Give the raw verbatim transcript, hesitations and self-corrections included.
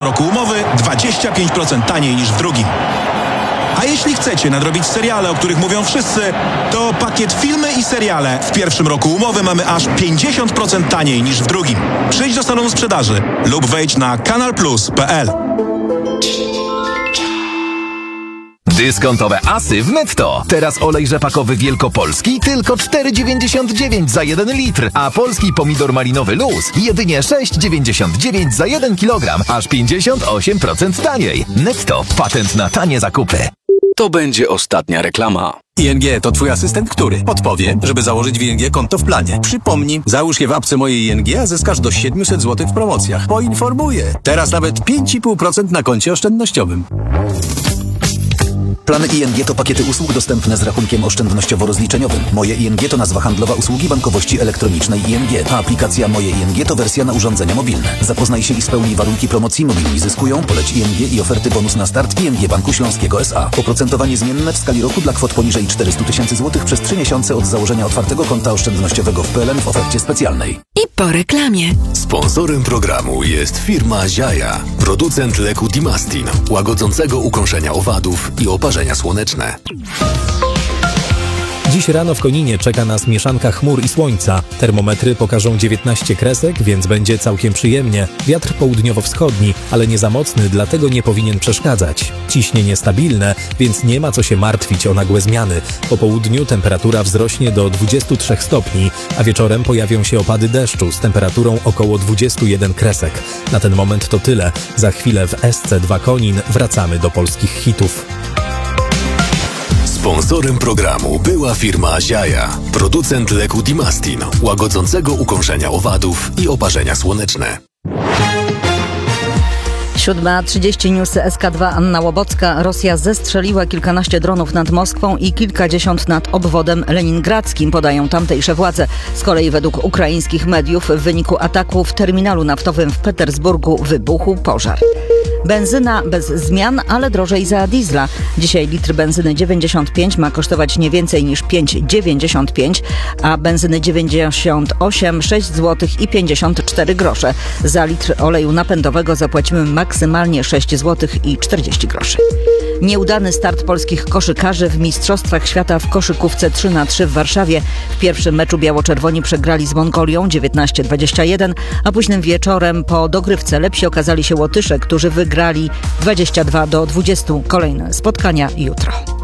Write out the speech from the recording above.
roku umowy dwadzieścia pięć procent taniej niż w drugim. A jeśli chcecie nadrobić seriale, o których mówią wszyscy, to pakiet filmy i seriale w pierwszym roku umowy mamy aż pięćdziesiąt procent taniej niż w drugim. Przyjdź do salonu sprzedaży lub wejdź na kanal plus kropka p l. Dyskontowe asy w Netto. Teraz olej rzepakowy wielkopolski tylko cztery dziewięćdziesiąt dziewięć za jeden litr, a polski pomidor malinowy Luz jedynie sześć dziewięćdziesiąt dziewięć za jeden kilogram, aż pięćdziesiąt osiem procent taniej. Netto. Patent na tanie zakupy. To będzie ostatnia reklama. I N G to twój asystent, który podpowie, żeby założyć w I N G konto w planie. Przypomnij, załóż je w apce mojej I N G, a zyskasz do siedemset złotych w promocjach. Poinformuję. Teraz nawet pięć i pół procent na koncie oszczędnościowym. Plany I N G to pakiety usług dostępne z rachunkiem oszczędnościowo-rozliczeniowym. Moje I N G to nazwa handlowa usługi bankowości elektronicznej I N G, a aplikacja Moje I N G to wersja na urządzenia mobilne. Zapoznaj się i spełnij warunki promocji. Mobilni zyskują, poleć I N G i oferty bonus na start I N G Banku Śląskiego S A. Oprocentowanie zmienne w skali roku dla kwot poniżej czterysta tysięcy złotych przez trzy miesiące od założenia otwartego konta oszczędnościowego w P L N w ofercie specjalnej. I po reklamie. Sponsorem programu jest firma Ziaja, producent leku Dimastin, łagodzącego ukąszenia owadów i oparzenia słoneczne. Dziś rano w Koninie czeka nas mieszanka chmur i słońca. Termometry pokażą dziewiętnaście kresek, więc będzie całkiem przyjemnie. Wiatr południowo-wschodni, ale nie za mocny, dlatego nie powinien przeszkadzać. Ciśnienie stabilne, więc nie ma co się martwić o nagłe zmiany. Po południu temperatura wzrośnie do dwudziestu trzech stopni, a wieczorem pojawią się opady deszczu z temperaturą około dwudziestu jeden kresek. Na ten moment to tyle. Za chwilę w S C dwa Konin wracamy do polskich hitów. Sponsorem programu była firma Ziaja, producent leku Dimastin, łagodzącego ukąszenia owadów i oparzenia słoneczne. siódma trzydzieści News S K dwa, Anna Łobocka. Rosja zestrzeliła kilkanaście dronów nad Moskwą i kilkadziesiąt nad obwodem leningradzkim, podają tamtejsze władze. Z kolei według ukraińskich mediów w wyniku ataku w terminalu naftowym w Petersburgu wybuchł pożar. Benzyna bez zmian, ale drożej za diesla. Dzisiaj litr benzyny dziewięćdziesiąt pięć ma kosztować nie więcej niż pięć dziewięćdziesiąt pięć, a benzyny dziewięćdziesiąt osiem sześć złotych i pięćdziesiąt cztery grosze. Za litr oleju napędowego zapłacimy maksymalnie sześć złotych i czterdzieści groszy. Nieudany start polskich koszykarzy w Mistrzostwach Świata w koszykówce trzy na trzy w Warszawie. W pierwszym meczu biało-czerwoni przegrali z Mongolią dziewiętnaście dwadzieścia jeden, a późnym wieczorem po dogrywce lepsi okazali się Łotysze, którzy wygrali dwadzieścia dwa do dwudziestu. Kolejne spotkania jutro.